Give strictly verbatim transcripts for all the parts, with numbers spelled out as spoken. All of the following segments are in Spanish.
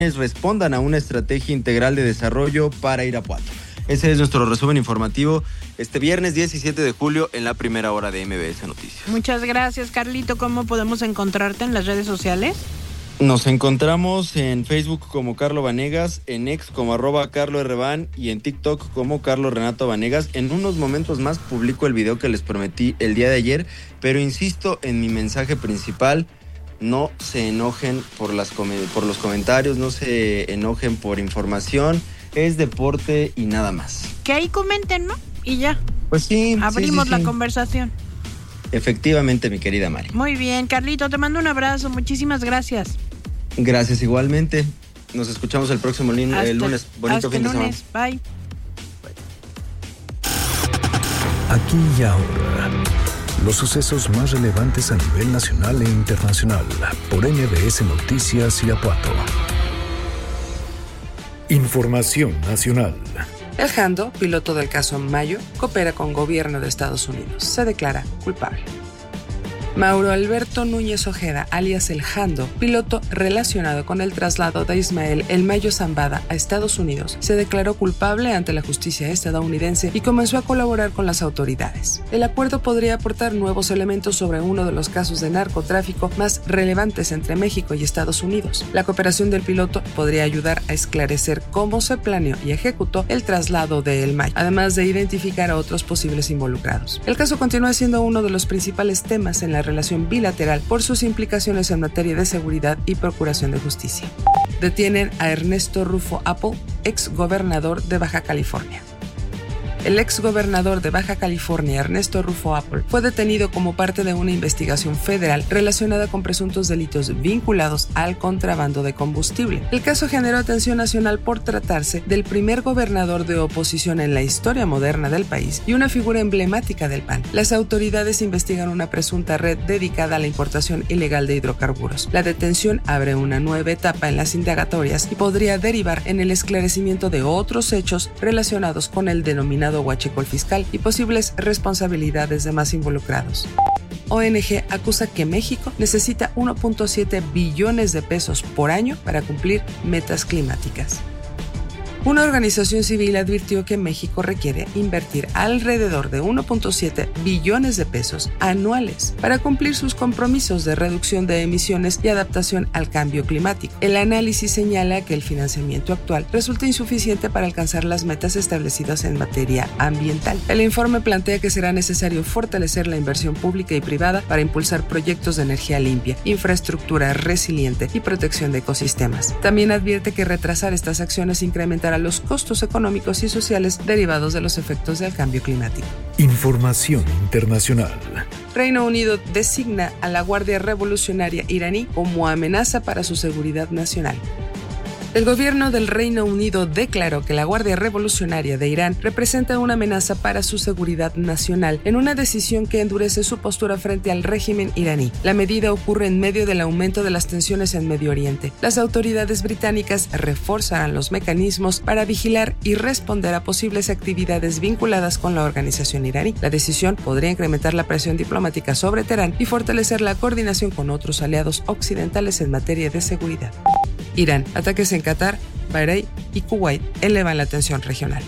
respondan a una estrategia integral de desarrollo para Irapuato. Ese es nuestro resumen informativo este viernes diecisiete de julio en la primera hora de M B S Noticias. Muchas gracias, Carlito. ¿Cómo podemos encontrarte en las redes sociales? Nos encontramos en Facebook como Carlo Vanegas, en X como arroba Carlo Rban y en TikTok como Carlos Renato Vanegas. En unos momentos más publico el video que les prometí el día de ayer, pero insisto en mi mensaje principal: no se enojen por, las com- por los comentarios, no se enojen por información, es deporte y nada más. Que ahí comenten, ¿no? Y ya. Pues sí. Abrimos sí, sí, la sí. conversación. Efectivamente, mi querida Mari. Muy bien, Carlito, te mando un abrazo, muchísimas gracias. Gracias igualmente. Nos escuchamos el próximo lin- Hasta, el lunes. Bonito hasta fin el de lunes. semana. Bye. Aquí y ahora, los sucesos más relevantes a nivel nacional e internacional por M B S Noticias Irapuato. Información nacional. El Jando, piloto del caso Mayo, coopera con gobierno de Estados Unidos. Se declara culpable. Mauro Alberto Núñez Ojeda, alias El Jando, piloto relacionado con el traslado de Ismael El Mayo Zambada a Estados Unidos, se declaró culpable ante la justicia estadounidense y comenzó a colaborar con las autoridades. El acuerdo podría aportar nuevos elementos sobre uno de los casos de narcotráfico más relevantes entre México y Estados Unidos. La cooperación del piloto podría ayudar a esclarecer cómo se planeó y ejecutó el traslado de El Mayo, además de identificar a otros posibles involucrados. El caso continúa siendo uno de los principales temas en la relación bilateral por sus implicaciones en materia de seguridad y procuración de justicia. Detienen a Ernesto Rufo Apple, ex gobernador de Baja California. El ex gobernador de Baja California, Ernesto Rufo Apple, fue detenido como parte de una investigación federal relacionada con presuntos delitos vinculados al contrabando de combustible. El caso generó atención nacional por tratarse del primer gobernador de oposición en la historia moderna del país y una figura emblemática del P A N. Las autoridades investigan una presunta red dedicada a la importación ilegal de hidrocarburos. La detención abre una nueva etapa en las indagatorias y podría derivar en el esclarecimiento de otros hechos relacionados con el denominado huachicol fiscal y posibles responsabilidades de más involucrados. O N G acusa que México necesita uno punto siete billones de pesos por año para cumplir metas climáticas. Una organización civil advirtió que México requiere invertir alrededor de uno punto siete billones de pesos anuales para cumplir sus compromisos de reducción de emisiones y adaptación al cambio climático. El análisis señala que el financiamiento actual resulta insuficiente para alcanzar las metas establecidas en materia ambiental. El informe plantea que será necesario fortalecer la inversión pública y privada para impulsar proyectos de energía limpia, infraestructura resiliente y protección de ecosistemas. También advierte que retrasar estas acciones incrementará los costos económicos y sociales derivados de los efectos del cambio climático. Información internacional. Reino Unido designa a la Guardia Revolucionaria iraní como amenaza para su seguridad nacional. El gobierno del Reino Unido declaró que la Guardia Revolucionaria de Irán representa una amenaza para su seguridad nacional en una decisión que endurece su postura frente al régimen iraní. La medida ocurre en medio del aumento de las tensiones en Medio Oriente. Las autoridades británicas reforzarán los mecanismos para vigilar y responder a posibles actividades vinculadas con la organización iraní. La decisión podría incrementar la presión diplomática sobre Teherán y fortalecer la coordinación con otros aliados occidentales en materia de seguridad. Irán, ataques en Qatar, Bahrein y Kuwait elevan la tensión regional.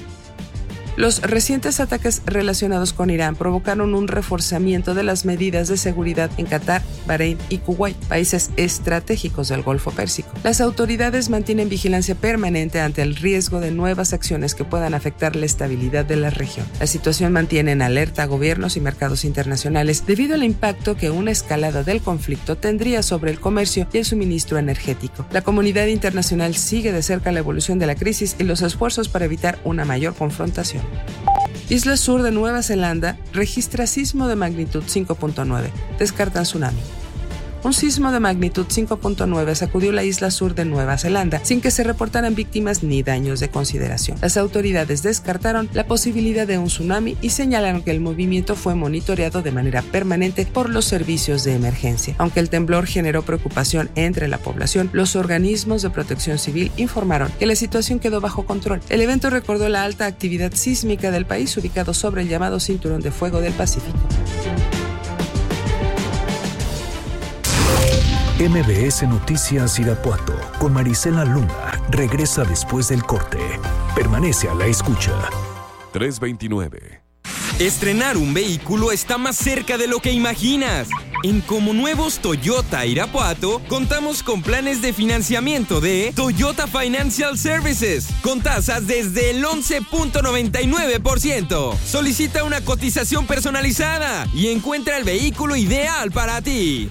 Los recientes ataques relacionados con Irán provocaron un reforzamiento de las medidas de seguridad en Qatar, Bahrein y Kuwait, países estratégicos del Golfo Pérsico. Las autoridades mantienen vigilancia permanente ante el riesgo de nuevas acciones que puedan afectar la estabilidad de la región. La situación mantiene en alerta a gobiernos y mercados internacionales debido al impacto que una escalada del conflicto tendría sobre el comercio y el suministro energético. La comunidad internacional sigue de cerca la evolución de la crisis y los esfuerzos para evitar una mayor confrontación. Isla Sur de Nueva Zelanda registra sismo de magnitud cinco punto nueve. Descartan tsunami. Un sismo de magnitud cinco punto nueve sacudió la isla sur de Nueva Zelanda sin que se reportaran víctimas ni daños de consideración. Las autoridades descartaron la posibilidad de un tsunami y señalaron que el movimiento fue monitoreado de manera permanente por los servicios de emergencia. Aunque el temblor generó preocupación entre la población, los organismos de protección civil informaron que la situación quedó bajo control. El evento recordó la alta actividad sísmica del país ubicado sobre el llamado Cinturón de Fuego del Pacífico. M B S Noticias Irapuato con Marisela Luna regresa después del corte. Permanece a la escucha. tres veintinueve. Estrenar un vehículo está más cerca de lo que imaginas. En Como Nuevos Toyota Irapuato, contamos con planes de financiamiento de Toyota Financial Services, con tasas desde el once punto noventa y nueve por ciento. Solicita una cotización personalizada y encuentra el vehículo ideal para ti.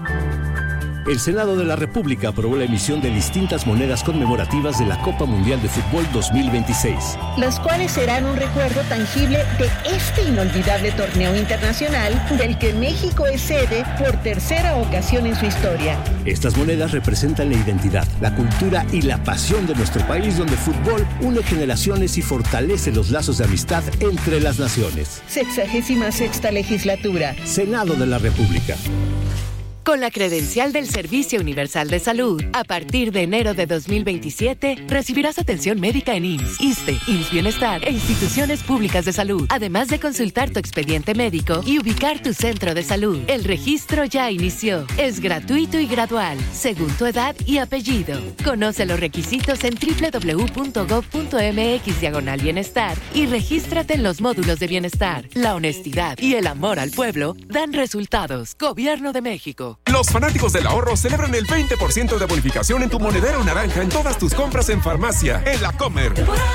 El Senado de la República aprobó la emisión de distintas monedas conmemorativas de la Copa Mundial de Fútbol dos mil veintiséis. Las cuales serán un recuerdo tangible de este inolvidable torneo internacional del que México es sede por tercera ocasión en su historia. Estas monedas representan la identidad, la cultura y la pasión de nuestro país, donde el fútbol une generaciones y fortalece los lazos de amistad entre las naciones. Sexagésima sexta legislatura. Senado de la República. Con la credencial del Servicio Universal de Salud, a partir de enero de dos mil veintisiete, recibirás atención médica en I M S S, ISSSTE, I M S S Bienestar e instituciones públicas de salud, además de consultar tu expediente médico y ubicar tu centro de salud. El registro ya inició. Es gratuito y gradual, según tu edad y apellido. Conoce los requisitos en doble u doble u doble u punto gob punto eme equis diagonal bienestar y regístrate en los módulos de bienestar. La honestidad y el amor al pueblo dan resultados. Gobierno de México. Los fanáticos del ahorro celebran el veinte por ciento de bonificación en tu monedero naranja en todas tus compras en farmacia, en La Comer.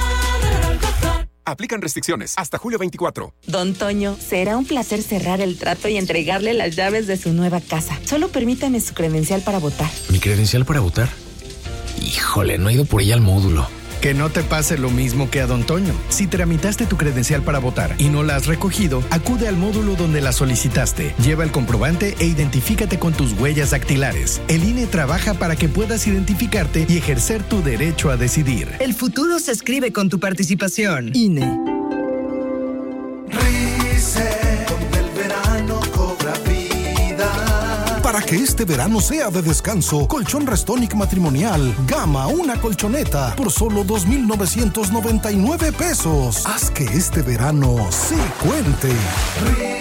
Aplican restricciones hasta julio veinticuatro. Don Toño, será un placer cerrar el trato y entregarle las llaves de su nueva casa. Solo permítame su credencial para votar. ¿Mi credencial para votar? Híjole, no he ido por ella al módulo. Que no te pase lo mismo que a Don Toño. Si tramitaste tu credencial para votar y no la has recogido, acude al módulo donde la solicitaste. Lleva el comprobante e identifícate con tus huellas dactilares. El I N E trabaja para que puedas identificarte y ejercer tu derecho a decidir. El futuro se escribe con tu participación. I N E. Para que este verano sea de descanso, Colchón Restonic Matrimonial Gama, una colchoneta por solo dos mil novecientos noventa y nueve pesos. Haz que este verano se cuente.